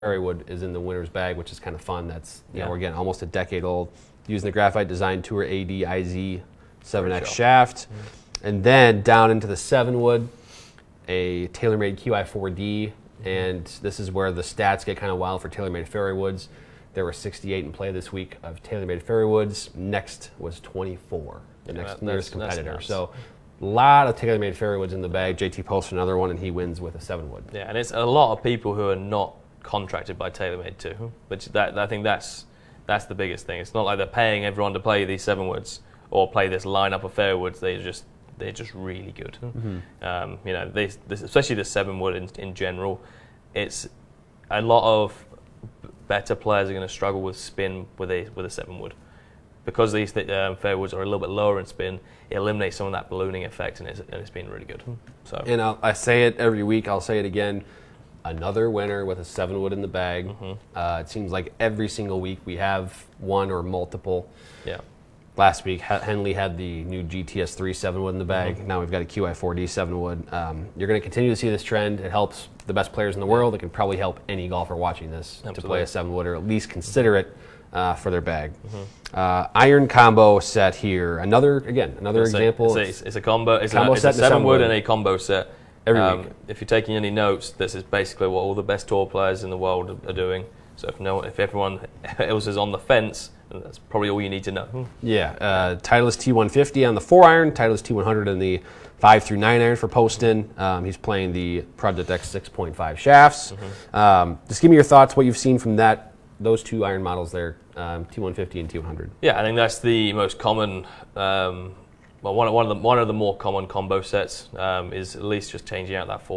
Fairwood is in the winner's bag, which is kind of fun. That's, you know, again, almost a decade old. Using the Graphite Design Tour AD-IZ 7X shaft. And then down into the 7-wood, a TaylorMade QI4D. And this is where the stats get kind of wild for TaylorMade fairway woods. There were 68 in play this week of TaylorMade fairway woods. Next was 24, the next nearest competitor. So a lot of TaylorMade fairway woods in the bag. JT posted another one, and he wins with a 7-wood. Yeah, and it's a lot of people who are not contracted by TaylorMade too. But I think that's the biggest thing. It's not like they're paying everyone to play these 7-woods or play this lineup of fairway woods. They're just really good. You know, especially the 7-wood in general. It's a lot of better players are going to struggle with spin with a 7-wood because these fairway woods are a little bit lower in spin. It eliminates some of that ballooning effect, and it's been really good. So, and I say it every week. I'll say it again. Another winner with a 7-wood in the bag. It seems like every single week we have one or multiple. Yeah. Last week, Henley had the new GTS3 7-wood in the bag. Now we've got a QI4D 7-wood. You're going to continue to see this trend. It helps the best players in the world. It can probably help any golfer watching this to play a 7-wood or at least consider it for their bag. Iron combo set here. Another example. It's a combo. It's a 7-wood and a combo set. Every week. If you're taking any notes, this is basically what all the best tour players in the world are doing. So if everyone else is on the fence, then that's probably all you need to know. Yeah, Titleist T150 on the 4-iron, Titleist T100 on the 5 through 9-iron for Poston. He's playing the Project X 6.5 shafts. Just give me your thoughts, what you've seen from those two iron models there, T150 and T100. Yeah, I think that's the most common. Well, one of the more common combo sets is at least just changing out that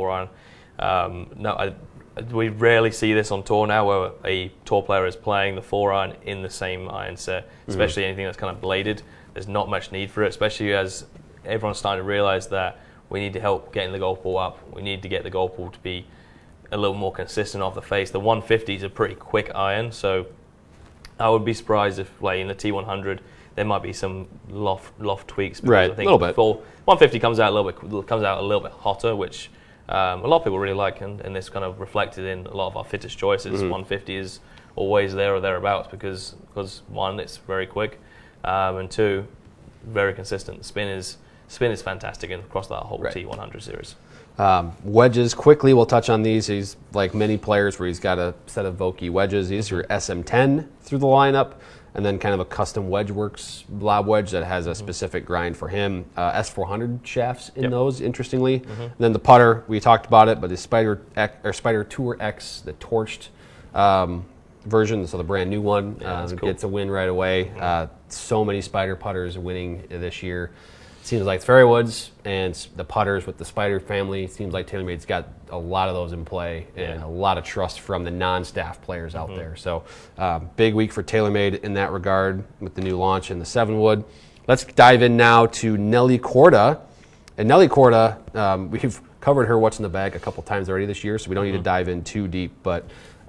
4-iron. We rarely see this on tour now, where a tour player is playing the 4-iron in the same iron set, especially anything that's kind of bladed. There's not much need for it, especially as everyone's starting to realize that we need to help getting the golf ball up. We need to get the golf ball to be a little more consistent off the face. The 150 is a pretty quick iron, so I would be surprised if, like in the T100, there might be some loft tweaks. Right, I think a little bit. 150 comes out a little bit hotter, which a lot of people really like, and this kind of reflected in a lot of our fittest choices. 150 is always there or thereabouts because one, it's very quick, and two, very consistent. Spin is fantastic across that whole T100 series. Wedges, quickly, we'll touch on these. He's like many players where he's got a set of Vokey wedges. These are SM10 through the lineup, and then kind of a custom WedgeWorks lob wedge that has a specific grind for him. S400 shafts in those, interestingly. And then the putter, we talked about it, but the Spider Tour X, the torched version, so the brand new one, cool. Gets a win right away. So many Spider putters winning this year. Seems like the fairway woods and the putters with the Spider family, seems like TaylorMade's got a lot of those in play and a lot of trust from the non-staff players out there. So big week for TaylorMade in that regard with the new launch in the 7-wood. Let's dive in now to Nelly Korda. And Nelly Korda, we've covered her What's in the Bag a couple times already this year, so we don't need to dive in too deep. But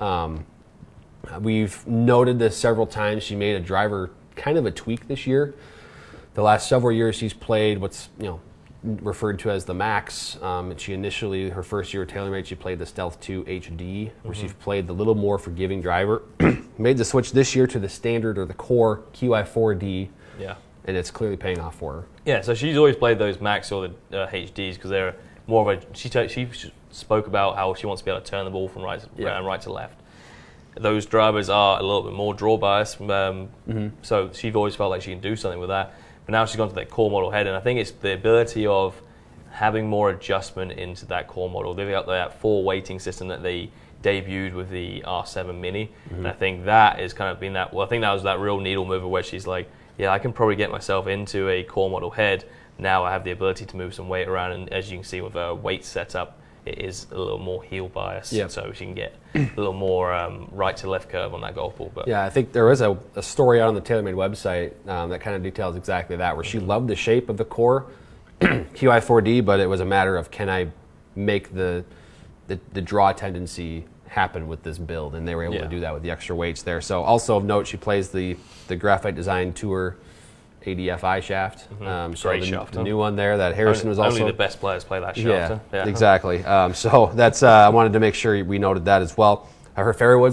we've noted this several times. She made a driver kind of a tweak this year. The last several years, she's played what's referred to as the Max. She initially, her first year at TaylorMade, she played the Stealth 2 HD, where she played the little more forgiving driver. Made the switch this year to the standard or the core QI4D. Yeah, and it's clearly paying off for her. Yeah, so she's always played those Max or the HDs because they're more of a. She spoke about how she wants to be able to turn the ball from right to left. Those drivers are a little bit more draw bias, so she's always felt like she can do something with that. But now she's gone to that core model head, and I think it's the ability of having more adjustment into that core model. They've got that 4 weighting system that they debuted with the R7 Mini, and I think that has kind of been that. Well, I think that was that real needle mover where she's like, yeah, I can probably get myself into a core model head. Now I have the ability to move some weight around, and as you can see with her weight setup, it is a little more heel bias, so she can get a little more right to left curve on that golf ball. But yeah, I think there is a story out on the TaylorMade website that kind of details exactly that, where she loved the shape of the core QI4D, but it was a matter of can I make the draw tendency happen with this build, and they were able to do that with the extra weights there. So also of note, she plays the Graphite Design Tour ADFI shaft. Great shaft. The new one there that Harrison was also... Only the best players play that shaft. Yeah, exactly. So that's I wanted to make sure we noted that as well. Her fairway